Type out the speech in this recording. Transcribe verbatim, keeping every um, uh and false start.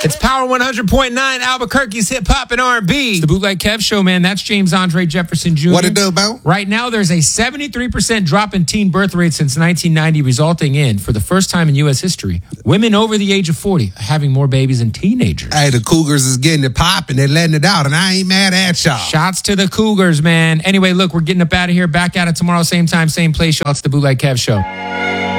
It's Power one hundred point nine, Albuquerque's hip hop and R and B. It's the Bootleg Kev Show, man. That's James Andre Jefferson Junior What it do, Bo? Right now, there's a seventy-three percent drop in teen birth rate since nineteen ninety, resulting in, for the first time in U S history, women over the age of forty are having more babies than teenagers. Hey, the Cougars is getting it popping. They're letting it out, and I ain't mad at y'all. Shots to the Cougars, man. Anyway, look, we're getting up out of here. Back at it tomorrow, same time, same place. Shots to the Bootleg Kev Show.